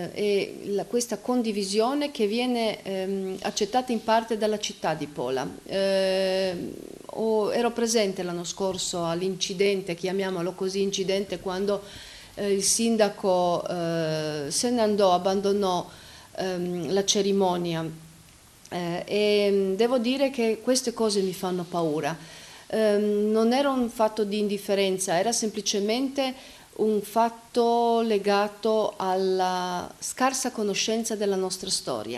questa condivisione che viene accettata in parte dalla città di Pola. Ero presente l'anno scorso all'incidente, chiamiamolo così, incidente, quando il sindaco se ne andò, abbandonò la cerimonia, e devo dire che queste cose mi fanno paura. Non era un fatto di indifferenza, era semplicemente un fatto legato alla scarsa conoscenza della nostra storia.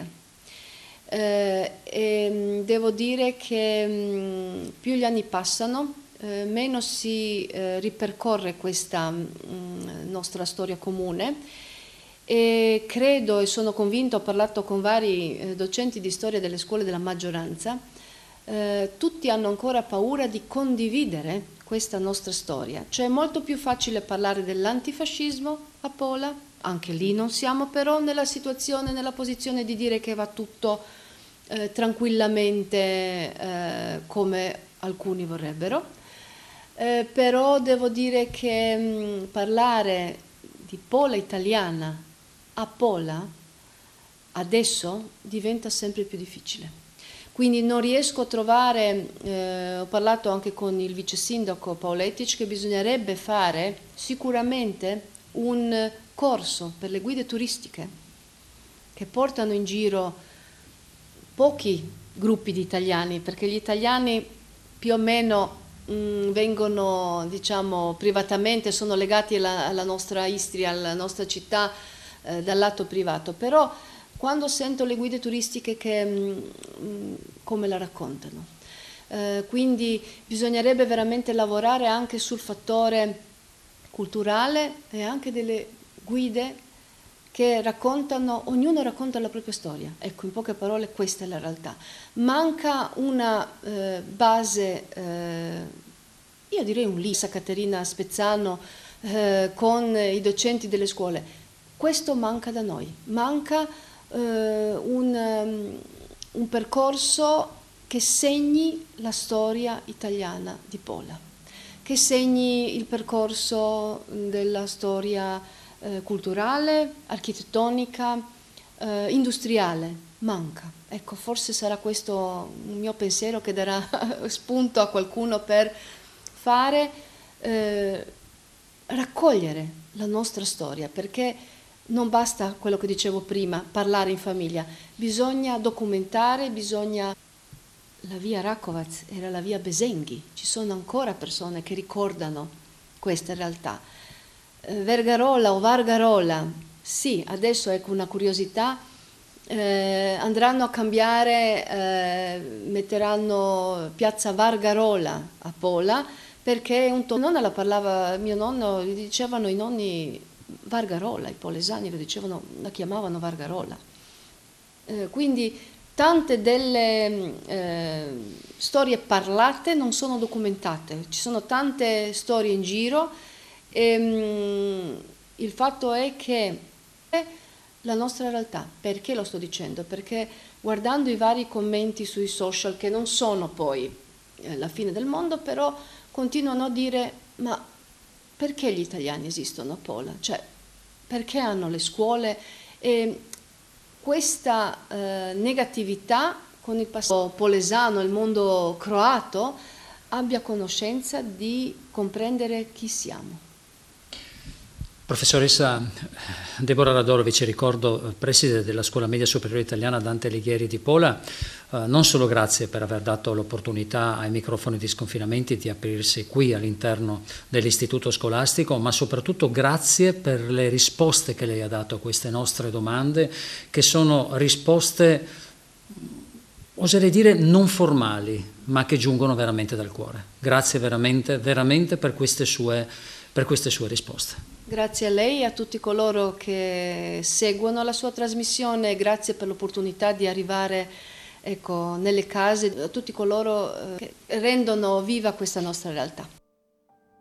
E devo dire che più gli anni passano, meno si ripercorre questa nostra storia comune, e credo e sono convinto, ho parlato con vari docenti di storia delle scuole della maggioranza, tutti hanno ancora paura di condividere questa nostra storia. Cioè è molto più facile parlare dell'antifascismo a Pola, anche lì non siamo però nella situazione, nella posizione di dire che va tutto tranquillamente come alcuni vorrebbero, però devo dire che parlare di Pola italiana a Pola adesso diventa sempre più difficile. Quindi non riesco a trovare, ho parlato anche con il vice sindaco Pauletic, che bisognerebbe fare sicuramente un corso per le guide turistiche che portano in giro pochi gruppi di italiani, perché gli italiani più o meno vengono, diciamo, privatamente, sono legati alla nostra Istria, alla nostra città dal lato privato, però quando sento le guide turistiche come la raccontano. Quindi bisognerebbe veramente lavorare anche sul fattore culturale e anche delle guide che raccontano, ognuno racconta la propria storia. Ecco, in poche parole questa è la realtà. Manca una base, io direi un Lisa Caterina Spezzano con i docenti delle scuole. Questo manca da noi, manca un percorso che segni la storia italiana di Pola, che segni il percorso della storia culturale, architettonica, industriale. Manca. Ecco, forse sarà questo un mio pensiero che darà spunto a qualcuno per fare, raccogliere la nostra storia, perché non basta quello che dicevo prima, parlare in famiglia, bisogna documentare, bisogna... La via Rakovac era la via Besenghi, ci sono ancora persone che ricordano questa realtà. Vergarola o Vargarola, sì, adesso ecco una curiosità, andranno a cambiare, metteranno piazza Vargarola a Pola, perché nonna la parlava, mio nonno, gli dicevano i nonni Vargarola, i polesani lo dicevano, la chiamavano Vargarola. Quindi tante delle storie parlate non sono documentate, ci sono tante storie in giro, e il fatto è che la nostra realtà, perché lo sto dicendo? Perché guardando i vari commenti sui social, che non sono poi la fine del mondo, però continuano a dire: ma perché gli italiani esistono a Pola? Cioè, perché hanno le scuole? E questa negatività con il passato polesano, il mondo croato, abbia conoscenza di comprendere chi siamo. Professoressa Deborah Radorovic, ricordo preside della Scuola Media Superiore Italiana Dante Alighieri di Pola, non solo grazie per aver dato l'opportunità ai microfoni di Sconfinamenti di aprirsi qui all'interno dell'istituto scolastico, ma soprattutto grazie per le risposte che lei ha dato a queste nostre domande, che sono risposte, oserei dire, non formali, ma che giungono veramente dal cuore. Grazie veramente, veramente per queste sue risposte. Grazie a lei e a tutti coloro che seguono la sua trasmissione, grazie per l'opportunità di arrivare, ecco, nelle case, a tutti coloro che rendono viva questa nostra realtà.